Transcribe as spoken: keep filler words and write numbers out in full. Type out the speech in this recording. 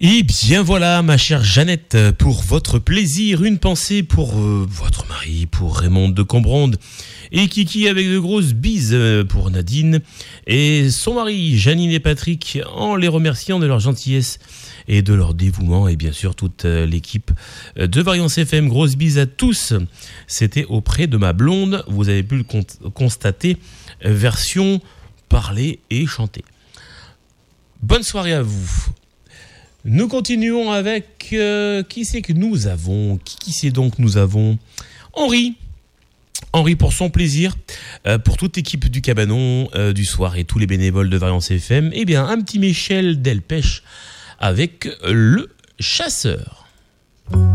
Et bien voilà, ma chère Jeannette, pour votre plaisir, une pensée pour euh, votre mari, pour Raymond de Combronde, et Kiki avec de grosses bises pour Nadine, et son mari, Janine et Patrick, en les remerciant de leur gentillesse et de leur dévouement, et bien sûr toute l'équipe de Variance F M. Grosse bise à tous. C'était auprès de ma blonde, vous avez pu le constater, version parlée et chantée. Bonne soirée à vous. Nous continuons avec euh, qui c'est que nous avons Qui, qui c'est donc nous avons Henri. Henri pour son plaisir, euh, pour toute l'équipe du Cabanon euh, du soir et tous les bénévoles de Variance F M. Eh bien, un petit Michel Delpech avec le chasseur.